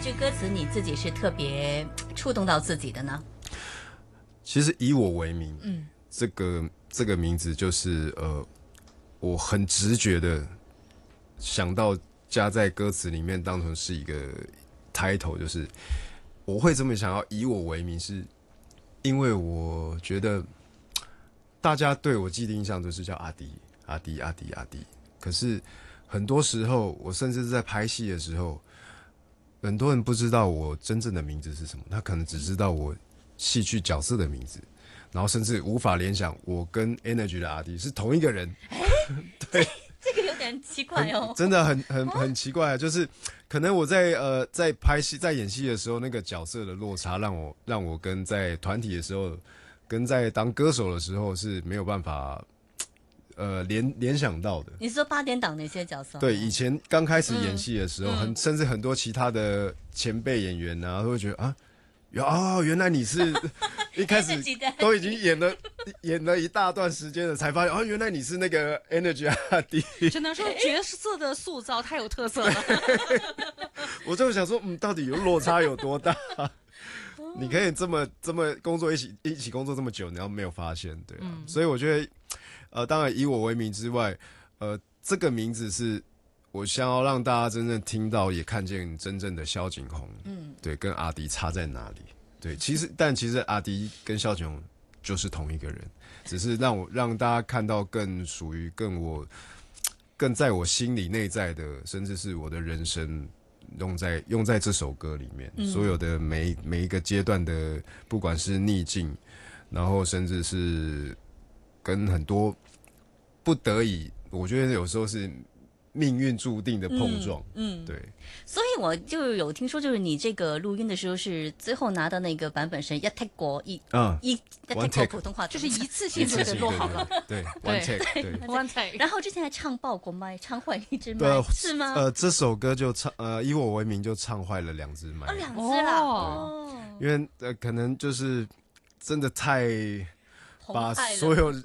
句歌词你自己是特别触动到自己的呢？ 其实以我为名，这个名字就是我很直觉的想到加在歌词里面当成是一个 title， 就是我会这么想要以我为名，是因为我觉得大家对我既定印象都是叫阿迪，阿迪，阿迪，阿迪。可是很多时候，我甚至是在拍戏的时候，很多人不知道我真正的名字是什么，他可能只知道我戏剧角色的名字，然后甚至无法联想我跟 Energy 的阿迪是同一个人。对， 这个有点奇怪哦， 真的很奇怪，就是可能我在拍戏、在演戏的时候，那个角色的落差，让我跟在团体的时候，跟在当歌手的时候是没有办法联想到的。 你是说8点档那些角色？ 对，以前刚开始演戏的时候，甚至很多其他的前辈演员啊，都会觉得啊，原来你是一开始都已经演了一大段时间了，才发现原来你是那个 Energy 阿弟。 只能说角色的塑造太有特色了。 我就想说，到底有落差有多大？你可以这么工作一起工作这么久，然后没有发现，对啊。所以我觉得，当然以我为名之外，这个名字是我想要让大家真正听到，也看见真正的萧景宏，对，跟阿迪差在哪里？对，其实阿迪跟萧景宏就是同一个人，只是让大家看到更属于更在我心里内在的，甚至是我的人生。用在这首歌里面，所有的每一个阶段的，不管是逆境，然后甚至是跟很多不得已，我觉得有时候是命运注定的碰撞。对。 所以我就有听说，就是你这个录音的时候是最后拿到那个版本是一 take 过一 take 过普通话， 就是一次性就录好了。 对 ，one take， 对 ，one take。 然后之前还唱爆过麦，唱坏一只麦，是吗？ 这首歌就以我为名就唱坏了2只麦。 2只啦。 因为可能就是真的太把所有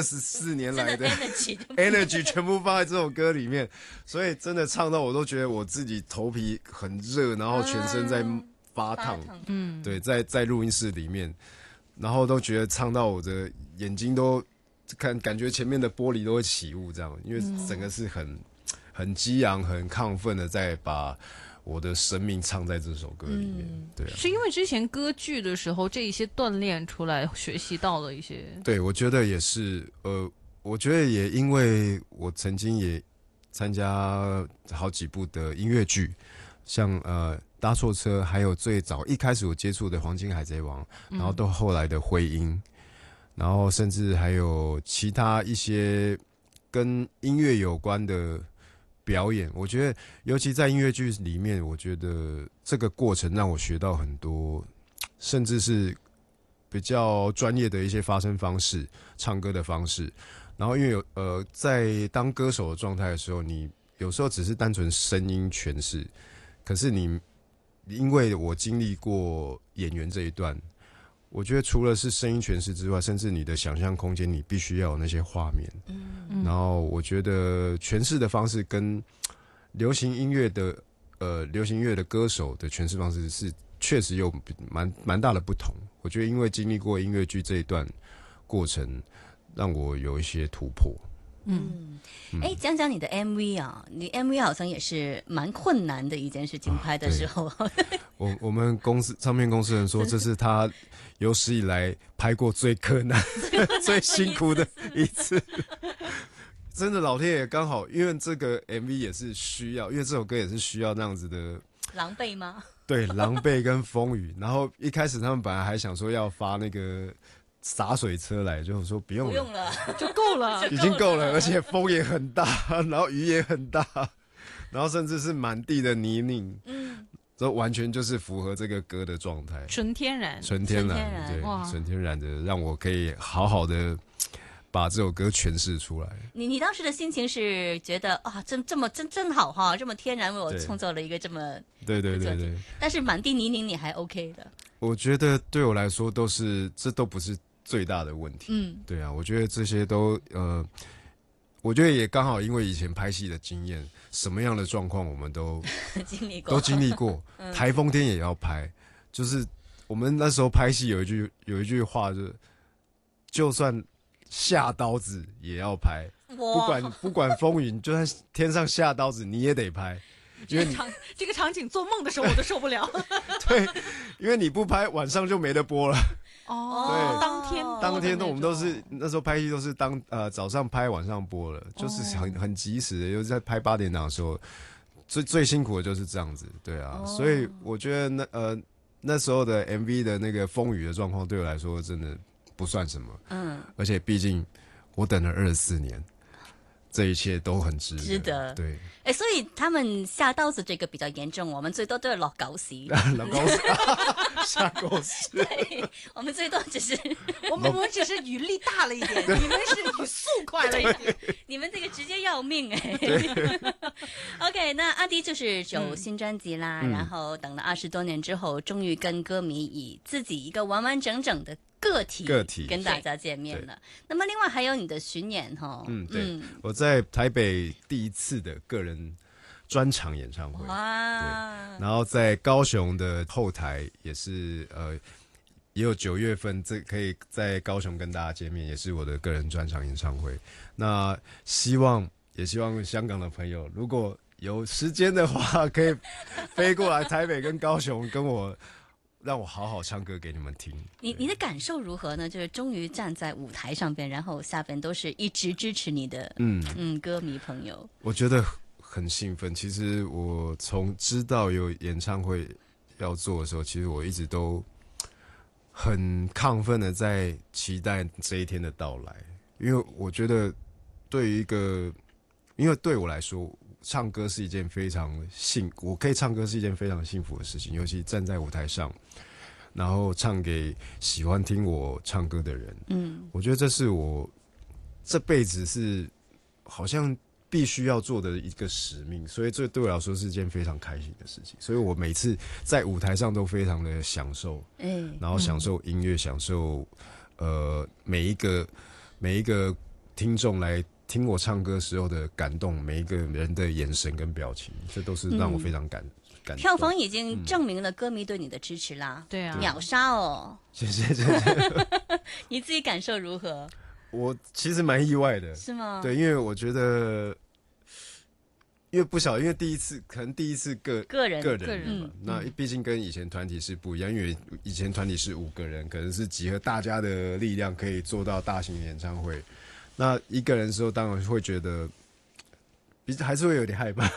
24年来的 energy 全部放在这首歌里面，所以真的唱到我都觉得我自己头皮很热，然后全身在发烫。对，在录音室里面，然后都觉得唱到我的眼睛都感觉前面的玻璃都会起雾，这样，因为整个是很激昂、很亢奋的在把我的生命唱在这首歌里面。对啊， 是因为之前歌剧的时候这一些锻炼出来学习到了一些。 对，我觉得也是。我觉得也因为我曾经也参加好几部的音乐剧，像搭错车，还有最早一开始我接触的黄金海贼王，然后到后来的灰鹰，然后甚至还有其他一些跟音乐有关的表演。我觉得尤其在音乐剧里面，我觉得这个过程让我学到很多，甚至是比较专业的一些发声方式、唱歌的方式。然后因为在当歌手的状态的时候，你有时候只是单纯声音诠释，可是因为我经历过演员这一段，我觉得除了是声音诠释之外，甚至你的想象空间，你必须要有那些画面。然后我觉得诠释的方式跟流行音乐的歌手的诠释方式是确实有蛮大的不同。我觉得因为经历过音乐剧这一段过程，让我有一些突破。 讲讲你的 MV 啊，你 MV 好像也是蛮困难的一件事情，拍的时候。 我们唱片公司人说，这是他有史以来拍过最困难、最辛苦的一次。真的，老天爷刚好，因为这个 MV 也是需要，因为这首歌也是需要那样子的狼狈吗？ 对，狼狈跟风雨。然后一开始他们本来还想说要发那个洒水车来，就说不用了， 就够了， 已经够了，而且风也很大，然后雨也很大，然后甚至是满地的泥泞。这完全就是符合这个歌的状态， 纯天然， 对，纯天然的，让我可以好好的把这首歌诠释出来。 你当时的心情是觉得啊，真好哈，这么天然为我创造了一个这么对， 但是满地泥泞你还 OK 的。 我觉得对我来说这都不是最大的问题。对啊，我觉得这些都我觉得也刚好因为以前拍戏的经验，什么样的状况我们都经历过。台风天也要拍，就是我们那时候拍戏有一句话，就算下刀子也要拍，不管风云，就算天上下刀子你也得拍。因为这个场景做梦的时候我都受不了。 对，因为你不拍晚上就没得播了。 对，当天我们都是那时候拍戏都是早上拍晚上播了，就是很及时的，尤其在拍8点档的时候，最辛苦的就是这样子，对啊，所以我觉得那时候的 MV 的那个风雨的状况对我来说真的不算什么，而且毕竟我等了24年。这一切都很值得，对。 所以他们下刀子这个比较严重，我们最多都是落狗屎， 下狗屎。 对，我们最多只是我们只是雨力大了一点，你们是语速快了一点， 你们这个直接要命OK， 那阿弟就是有新专辑啦，然后等了20多年之后，终于跟歌迷以自己一个完完整整的个体跟大家见面了。那么另外还有你的巡演对，我在台北第一次的个人专场演唱会， 哇， 然后在高雄的后台也是也有9月份可以在高雄跟大家见面，也是我的个人专场演唱会。那希望香港的朋友如果有时间的话，可以飞过来台北跟高雄跟我。让我好好唱歌给你们听。 你的感受如何呢？就是终于站在舞台上边，然后下边都是一直支持你的歌迷朋友。 我觉得很兴奋。其实我从知道有演唱会要做的时候，其实我一直都很亢奋的在期待这一天的到来，因为我觉得因为对我来说。唱歌是一件我可以唱歌是一件非常幸福的事情，尤其站在舞台上，然后唱给喜欢听我唱歌的人。我觉得这是我这辈子是好像必须要做的一个使命，所以这对我来说是一件非常开心的事情。所以我每次在舞台上都非常的享受，然后享受音乐，享受每一个听众来。听我唱歌时候的感动，每一个人的眼神跟表情，这都是让我非常感动。 票房已经证明了歌迷对你的支持啦， 对啊， 秒杀哦！ 谢谢。 你自己感受如何？ 我其实蛮意外的， 是吗？ 对，因为我觉得，因为不晓得，因为可能第一次个人嘛，那毕竟跟以前团体是不一样，因为以前团体是5个人，可能是集合大家的力量可以做到大型演唱会。那一个人的时候，当然会觉得，还是会有点害怕。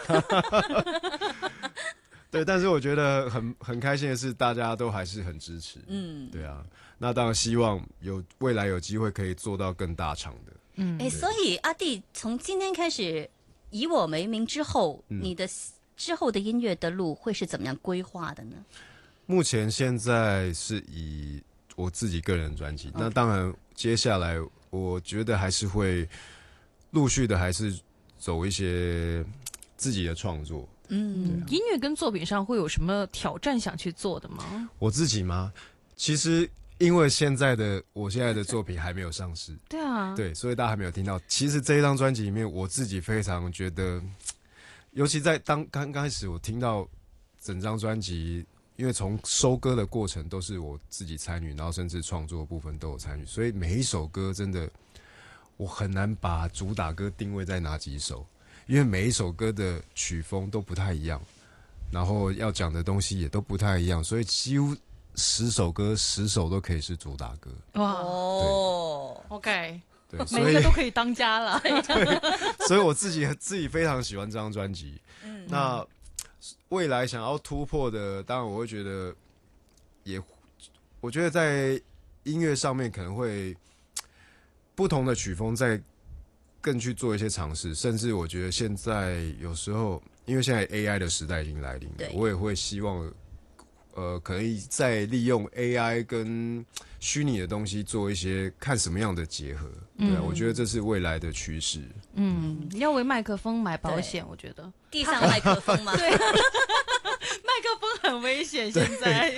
对，但是我觉得很开心的是，大家都还是很支持。对啊。那当然希望未来有机会可以做到更大场的。 所以阿弟从今天开始以我为名之后，你的之后的音乐的路会是怎么样规划的呢？ 目前现在是以我自己个人专辑，那当然接下来。我觉得还是会陆续的，还是走一些自己的创作。 音乐跟作品上会有什么挑战想去做的吗？ 我自己吗？其实因为我现在的作品还没有上市， 对啊， 对，所以大家还没有听到。其实这一张专辑里面，我自己非常觉得，尤其在刚开始我听到整张专辑。因为从收歌的过程都是我自己参与，然后甚至创作的部分都有参与，所以每一首歌真的我很难把主打歌定位在哪几首，因为每一首歌的曲风都不太一样，然后要讲的东西也都不太一样，所以几乎10首歌10首都可以是主打歌。 哇哦 ，OK， 对， 每一个都可以当家了。 对，所以我自己非常喜欢这张专辑。那未来想要突破的，当然我会觉得，我觉得在音乐上面可能会不同的曲风再更去做一些尝试，甚至我觉得现在有时候，因为现在 AI 的时代已经来临了，我也会希望，可能再利用 AI 跟虚拟的东西做一些看什么样的结合。对啊，我觉得这是未来的趋势。 要为麦克风买保险，我觉得地上麦克风嘛， 对，麦克风很危险，现在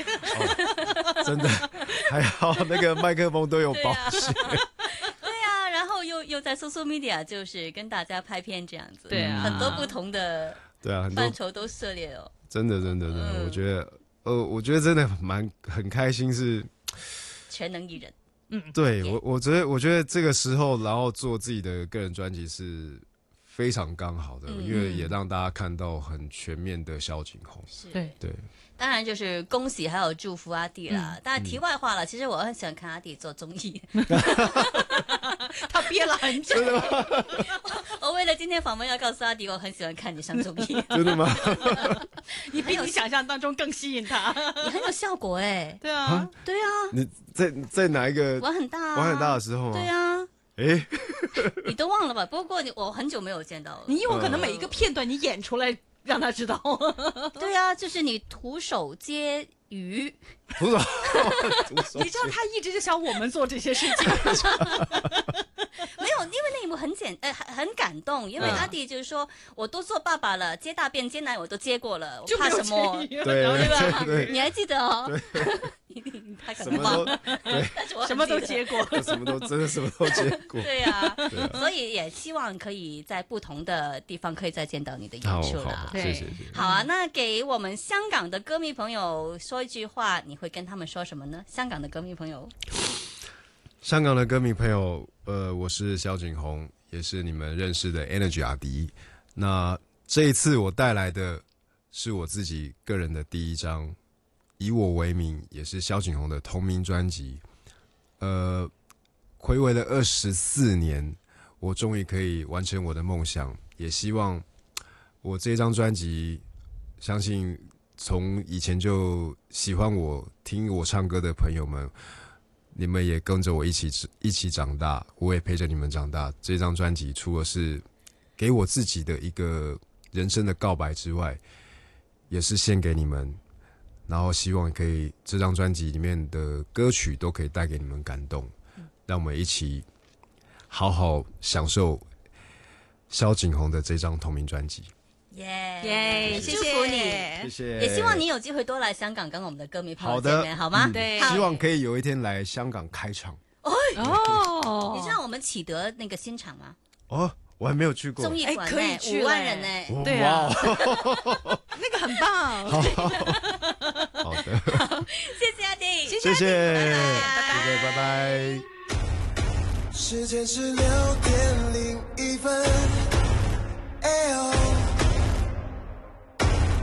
真的还好，那个麦克风都有保险。 对啊，然后又在 social media 就是跟大家拍片这样子， 对啊很多不同的对啊，很多范畴都涉猎哦。 真的，我觉得真的很开心是。 全能艺人， 对 Yeah 我觉得这个时候，然后做自己的个人专辑是非常刚好的，因为也让大家看到很全面的萧景宏。 是对， 当然就是恭喜还有祝福阿弟啦。当然题外话了，其实我很喜欢看阿弟做综艺， 他憋了很久。 我为了今天访问要告诉阿弟，我很喜欢看你上综艺， 真的吗？ 你比你想象当中更吸引他。 你很有效果哎。 对啊， 对啊， 你在哪一个玩很大啊， 玩很大的时候吗？ 对啊， 哎， 你都忘了吧？不过我很久没有见到了。 你有可能每一个片段你演出来让他知道。 对啊，就是你徒手接鱼， 徒手， 你知道他一直就想我们做这些事情。 没有，因为那一幕很感动，因为阿弟就是说我都做爸爸了，接大便接奶我都接过了，我怕什么？ 对对吧？ 对你还记得哦？你太可能忘了，但是我什么都接过。 真的什么都接过。 对啊，所以也希望可以在不同的地方可以再见到你的演出啦。 对谢谢。 好啊，那给我们香港的歌迷朋友说一句话，你会跟他们说什么呢？香港的歌迷朋友， 香港的歌迷朋友，我是萧景宏，也是你们认识的 Energy 阿迪。那这一次我带来的是我自己个人的第一张以我为名，也是萧景宏的同名专辑。睽违了24年，我终于可以完成我的梦想，也希望我这张专辑，相信从以前就喜欢我、听我唱歌的朋友们，你们也跟着我一起长大，我也陪着你们长大。这张专辑除了是给我自己的一个人生的告白之外，也是献给你们。然后希望可以这张专辑里面的歌曲都可以带给你们感动，让我们一起好好享受萧景宏的这张同名专辑。 耶， 谢祝福你。 谢谢， 也希望你有机会多来香港跟我们的歌迷朋友好的见面，好吗？ 对希望可以有一天来香港开场。 哦， 你知道我们启德那个新场吗？ 哦，我还没有去过。 综艺馆可以去 5万人呢。 哇对啊哇那个很棒。 好的， 谢谢阿弟， 谢谢， 拜拜拜拜。 时间是6:01。